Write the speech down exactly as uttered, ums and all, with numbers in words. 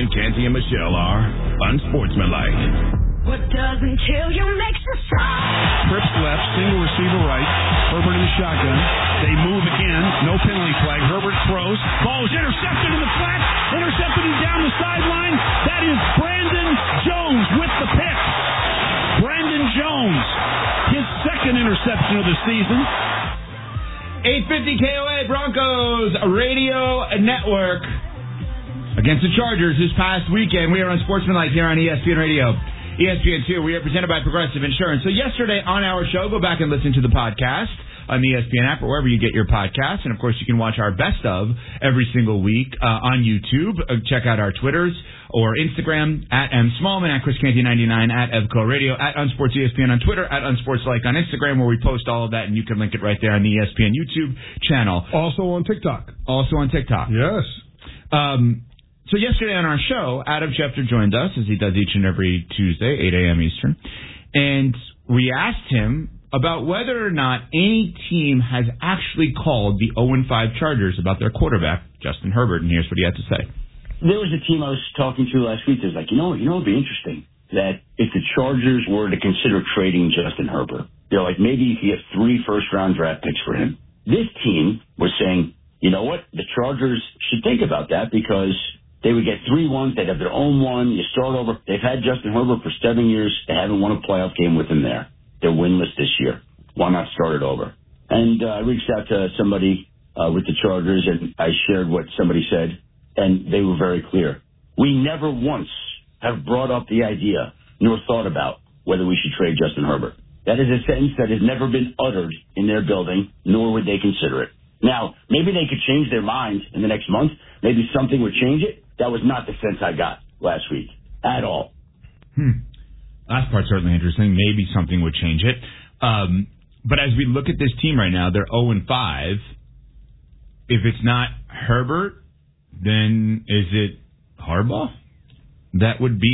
and Canty and Michelle are unsportsmanlike. What doesn't kill you makes you strong. Trips left, single receiver right. Herbert in the shotgun. They move again. No penalty flag. Herbert throws. Ball is intercepted in the flat. Intercepted and down the sideline. That is Brandon Jones with the pick. Brandon Jones. His second interception of the season. eight fifty K O A Broncos Radio Network against the Chargers this past weekend. We are on Sportsmanlike here on E S P N Radio. E S P N two, we are presented by Progressive Insurance. So yesterday on our show, go back and listen to the podcast on the E S P N app or wherever you get your podcasts. And, of course, you can watch our best of every single week uh, on YouTube. Uh, check out our Twitters or Instagram, at M. Smallman, at Chris Canty ninety-nine, at Evco Radio, at Unsports E S P N on Twitter, at Unsportslike on Instagram, where we post all of that, and you can link it right there on the E S P N YouTube channel. Also on TikTok. Also on TikTok. Yes. Um... So yesterday on our show, Adam Schefter joined us, as he does each and every Tuesday, eight a.m. Eastern, and we asked him about whether or not any team has actually called the oh and five Chargers about their quarterback, Justin Herbert, and here's what he had to say. There was a team I was talking to last week that was like, you know, you know, it would be interesting that if the Chargers were to consider trading Justin Herbert, they're like, maybe if you have three first-round draft picks for him. This team was saying, you know what, the Chargers should think about that because they would get three ones. They'd have their own one. You start over. They've had Justin Herbert for seven years. They haven't won a playoff game with him there. They're winless this year. Why not start it over? And uh, I reached out to somebody uh, with the Chargers, and I shared what somebody said, and they were very clear. We never once have brought up the idea nor thought about whether we should trade Justin Herbert. That is a sentence that has never been uttered in their building, nor would they consider it. Now, maybe they could change their mind in the next month. Maybe something would change it. That was not the sense I got last week at all. Hmm. Last part's certainly interesting. Maybe something would change it. Um, but as we look at this team right now, they're oh and five. If it's not Herbert, then is it Harbaugh? That would be